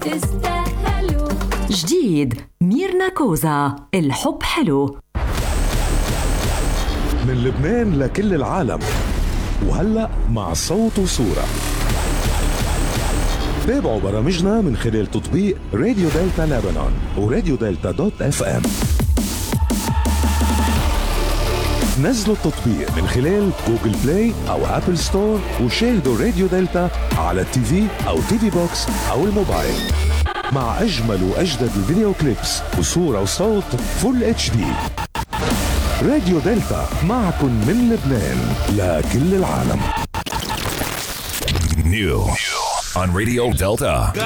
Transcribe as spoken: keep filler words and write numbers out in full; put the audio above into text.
تستاهلوا. جديد ميرنا كوزا، الحب حلو. من لبنان لكل العالم، وهلأ مع صوت وصورة. تابعوا برامجنا من خلال تطبيق راديو دلتا لبنان وراديو دلتا دوت اف ام. نزلوا التطبيق من خلال جوجل بلاي او ابل ستور وشاهدوا راديو دلتا على التي في او تي في بوكس او الموبايل مع اجمل واجدد الفيديو كليبس وصورة وصوت فول اتش دي. راديو دلتا معكم من لبنان لكل العالم. New on Radio Delta.